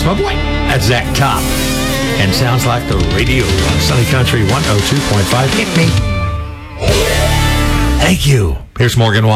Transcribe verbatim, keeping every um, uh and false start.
my boy. That's Zach Top. And sounds like the radio on Sunny Country one oh two point five. Hit me. Thank you. Here's Morgan Wallen.